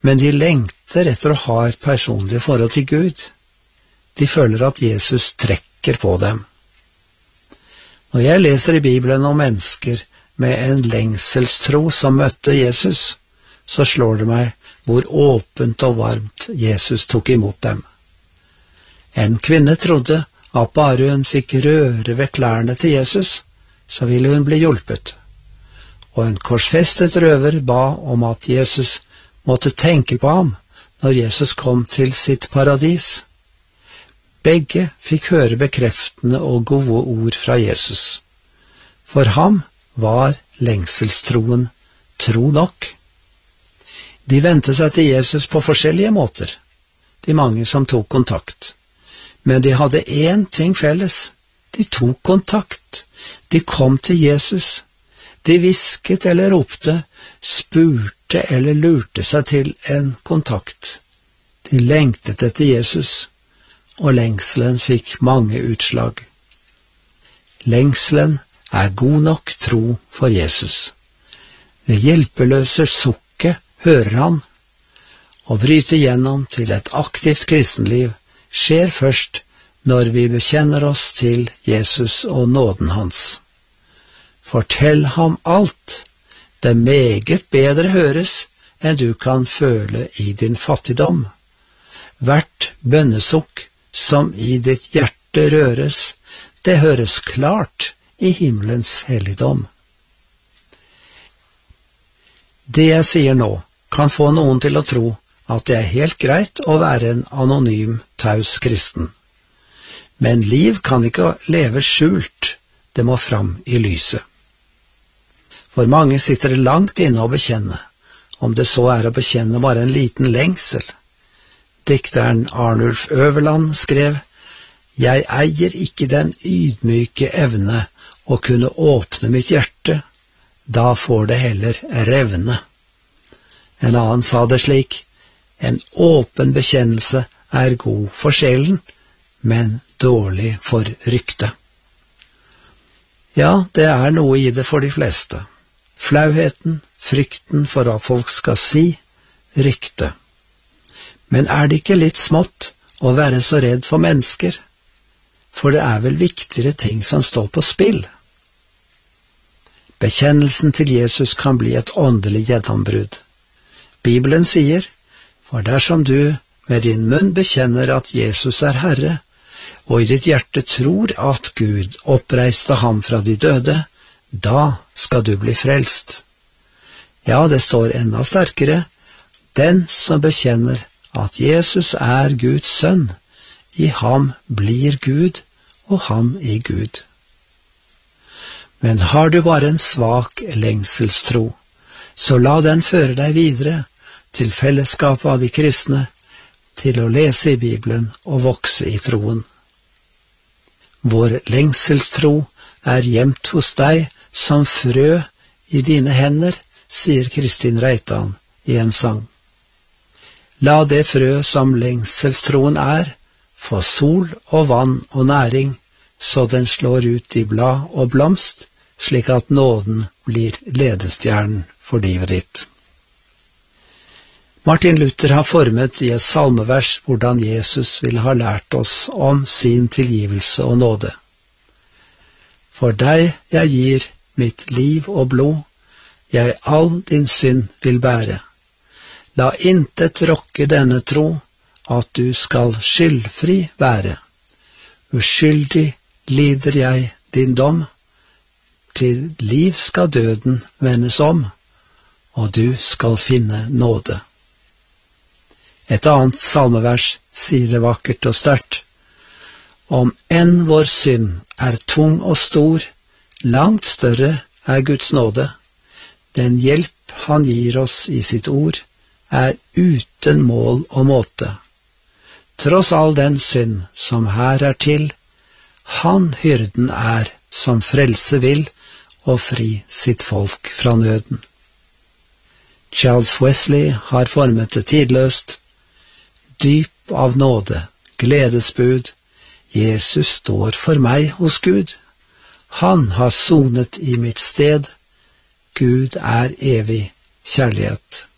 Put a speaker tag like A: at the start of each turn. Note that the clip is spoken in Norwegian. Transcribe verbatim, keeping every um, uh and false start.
A: men de lengter etter å ha et personlig forhold til Gud. De føler at Jesus trekker på dem. Når jeg leser i Bibelen om mennesker med en lengselstro som møtte Jesus, så slår det meg hvor åpent og varmt Jesus tok imot dem. En kvinne trodde at bare hun fikk røre ved klærne til Jesus, så ville hun bli hjulpet. Og en korsfestet røver ba om at Jesus måtte tenke på ham når Jesus kom til sitt paradis. Begge fikk høre bekreftende og gode ord fra Jesus. For ham var lengselstroen tro nok. De vendte seg til Jesus på forskjellige måter, de mange som tok kontakt. Men de hadde én ting felles. De tok kontakt. De kom til Jesus. De hvisket eller ropte, spurte eller lurte seg til en kontakt. De lengtet etter Jesus, og lengselen fikk mange utslag. Lengselen er god nok tro for Jesus. Det hjelpeløse sukket hører han. Å bryte gjennom til et aktivt kristenliv skjer først når vi bekjenner oss til Jesus og nåden hans. Fortell ham alt. Det meget bedre høres enn du kan føle i din fattigdom. Hvert bønnesukk som i ditt hjerte røres, det høres klart i himmelens helligdom. Det jeg sier nå, kan få noen til å tro at det er helt greit å være en anonym, taus kristen. Men liv kan ikke leve skjult, det må fram i lyset. For mange sitter det langt inne å bekjenne, om det så er å bekjenne bare en liten lengsel. Dikteren Arnulf Øverland skrev: «Jeg eier ikke den ydmyke evne å kunne åpne mitt hjerte, da får det heller revne.» En annen sa det slik: «En åpen bekjennelse er god for sjelen, men dårlig for ryktet.» Ja, det er noe i det for de fleste. Flauheten, frykten for hva folk skal si, rykte. Men er det ikke litt smått å være så redd for mennesker? For det er vel viktigere ting som står på spill. Bekjennelsen til Jesus kan bli et åndelig gjennombrudd. Bibelen sier: «For dersom du med din munn bekjenner at Jesus er Herre, og i ditt hjerte tror at Gud oppreiste ham fra de døde, da skal du bli frelst.» Ja, det står enda sterkere: «Den som bekjenner at Jesus er Guds sønn, i ham blir Gud, og ham i Gud.» Men har du bare en svak lengselstro, så la den føre deg videre til fellesskapet av de kristne, til å lese i Bibelen og vokse i troen. Vår lengselstro er gjemt hos deg som frø i dine hender, sier Kristin Reitan i en sang. La det frø som lengselstroen er, få sol og vann og næring, så den slår ut i blad og blomst, slik at nåden blir ledestjernen for livet ditt. Martin Luther har formet i et salmevers hvordan Jesus vil ha lært oss om sin tilgivelse og nåde. For deg jeg gir mitt liv og blod, jeg all din synd vil bære. La intet rokke denne tro, at du skal skyldfri være. Uskyldig lider jeg din dom, til liv skal døden vendes om, og du skal finne nåde. Et annet salmevers sier det vakkert og sterkt: Om enn vår synd er tung og stor, langt større er Guds nåde. Den hjelp han gir oss i sitt ord, er uten mål og måte. Tross all den synd som her er til, han hyrden er som frelse vil, og fri sitt folk fra nøden. Charles Wesley har formet det tidløst: Dyp av nåde, gledesbud, Jesus står for meg hos Gud. Han har sonet i mitt sted, Gud er evig kjærlighet.